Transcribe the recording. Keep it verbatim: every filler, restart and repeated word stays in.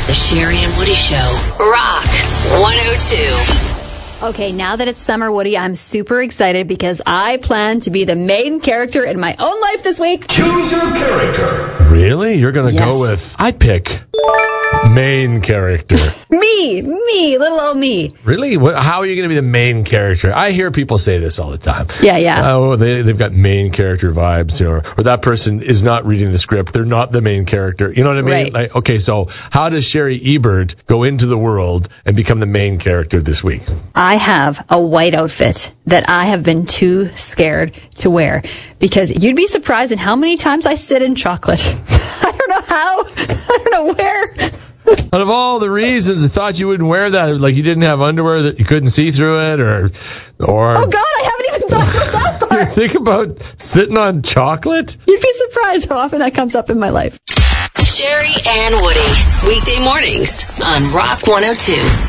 The Sherry and Woody Show. Rock one oh two. Okay, now that it's summer, Woody, I'm super excited because I plan to be the main character in my own life this week. Choose your character. Really? You're going to Yes. go with, I pick main character. Me, me, little old me. Really? What, how are you going to be the main character? I hear people say this all the time. Yeah, yeah. Oh, they, they've got main character vibes, or, or that person is not reading the script. They're not the main character. You know what I mean? Right. Like, okay, so how does Sherry Ebert go into the world and become the main character this week? I have a white outfit that I have been too scared to wear because you'd be surprised at how many times I sit in chocolate. I don't know how. I don't know where. Out of all the reasons, I thought you wouldn't wear that. Like you didn't have underwear that you couldn't see through it, or, or. Oh God, I haven't even thought about that part. Think about sitting on chocolate. You'd be surprised how often that comes up in my life. Sherry and Woody. Weekday mornings on Rock one oh two.